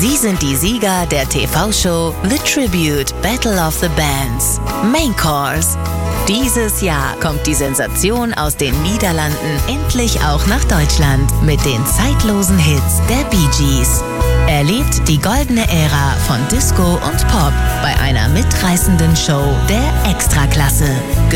Sie sind die Sieger der TV-Show The Tribute Battle of the Bands, Main Course. Dieses Jahr kommt die Sensation aus den Niederlanden endlich auch nach Deutschland mit den zeitlosen Hits der Bee Gees. Erlebt die goldene Ära von Disco und Pop bei einer mitreißenden Show der Extraklasse.